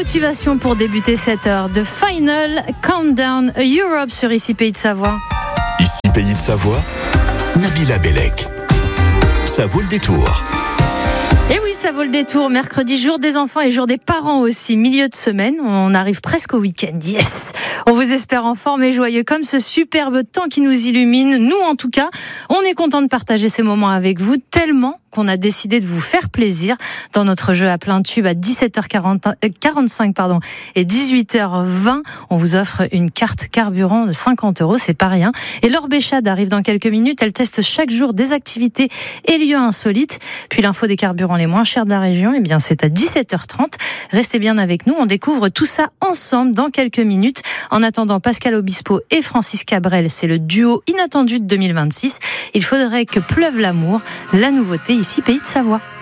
motivation pour débuter cette heure de Final Countdown Europe sur Ici Pays de Savoie. Ici Pays de Savoie, Nabila Bellec. Ça vaut le détour. Et oui, ça vaut le détour. Mercredi, jour des enfants et jour des parents aussi. Milieu de semaine, on arrive presque au week-end. Yes! On vous espère en forme et joyeux comme ce superbe temps qui nous illumine. Nous, en tout cas, on est content de partager ces moments avec vous, tellement qu'on a décidé de vous faire plaisir dans notre jeu à plein tube à 17h45 et 18h20. On vous offre une carte carburant de 50 €, c'est pas rien. Et Laure Béchade arrive dans quelques minutes. Elle teste chaque jour des activités et lieux insolites. Puis l'info des carburants les moins chers de la région, eh bien c'est à 17h30. Restez bien avec nous, on découvre tout ça ensemble dans quelques minutes. En attendant, Pascal Obispo et Francis Cabrel, c'est le duo inattendu de 2026. Il faudrait que pleuve l'amour, la nouveauté ici Pays de Savoie.